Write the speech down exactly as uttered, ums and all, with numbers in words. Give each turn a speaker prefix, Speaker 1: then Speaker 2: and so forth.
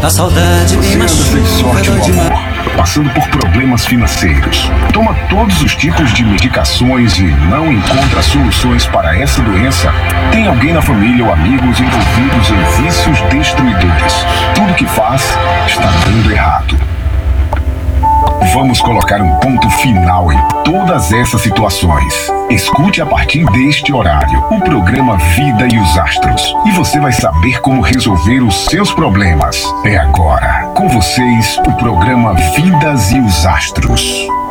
Speaker 1: A saudade me
Speaker 2: Você anda sem
Speaker 1: machuca,
Speaker 2: sorte
Speaker 1: dói
Speaker 2: no
Speaker 1: demais.
Speaker 2: amor, passando por problemas financeiros. Toma todos os tipos de medicações e não encontra soluções para essa doença? Tem alguém na família ou amigos envolvidos em vícios destruidores? Tudo que faz está dando errado. Vamos colocar um ponto final em todas essas situações. Escute a partir deste horário o programa Vida e os Astros e você vai saber como resolver os seus problemas. É agora, com vocês, o programa Vidas e os Astros.